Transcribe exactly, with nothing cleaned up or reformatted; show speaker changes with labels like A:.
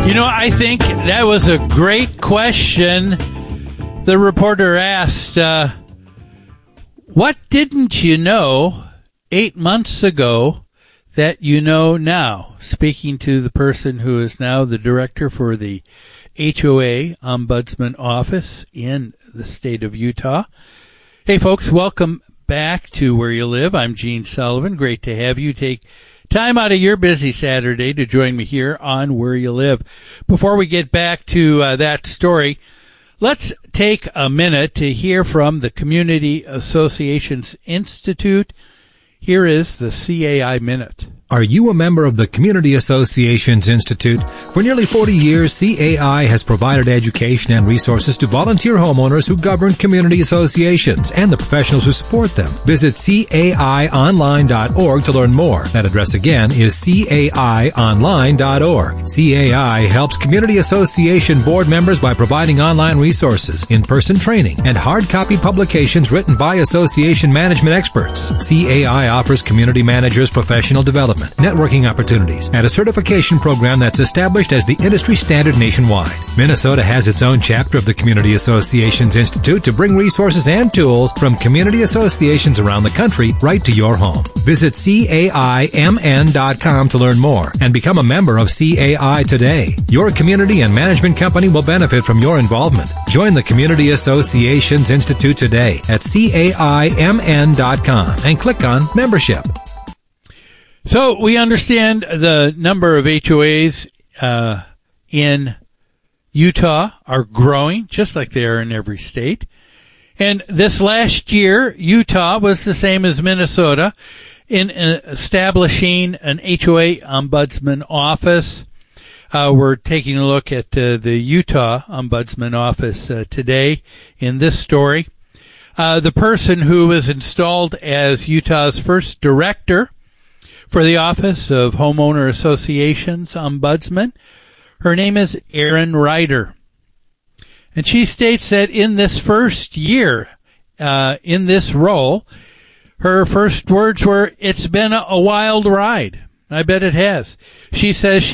A: You know, I think that was a great question. The reporter asked, uh, what didn't you know eight months ago that you know now? Speaking to the person who is now the director for the H O A Ombudsman Office in the state of Utah. Hey, folks, welcome back to Where You Live. I'm Gene Sullivan. Great to have you take time out of your busy Saturday to join me here on Where You Live. Before we get back to uh, that story, let's take a minute to hear from the Community Associations Institute. Here is the C A I Minute.
B: Are you a member of the Community Associations Institute? For nearly forty years, C A I has provided education and resources to volunteer homeowners who govern community associations and the professionals who support them. Visit C A I online dot org to learn more. That address again is C A I online dot org. C A I helps community association board members by providing online resources, in-person training, and hard copy publications written by association management experts. C A I offers community managers professional development, networking opportunities, and a certification program that's established as the industry standard nationwide. Minnesota has its own chapter of the Community Associations Institute to bring resources and tools from community associations around the country right to your home. Visit C A I M N dot com to learn more and become a member of C A I today. Your community and management company will benefit from your involvement. Join the Community Associations Institute today at C A I M N dot com and click on Membership.
A: So we understand the number of H O As uh, in Utah are growing, just like they are in every state. And this last year, Utah was the same as Minnesota in uh, establishing an H O A Ombudsman Office. Uh, we're taking a look at uh, the Utah Ombudsman Office uh, today in this story. Uh, the person who was installed as Utah's first director for the Office of Homeowner Associations Ombudsman, her name is Erin Ryder. And she states that in this first year, uh, in this role, her first words were, "It's been a, a wild ride." I bet it has. She says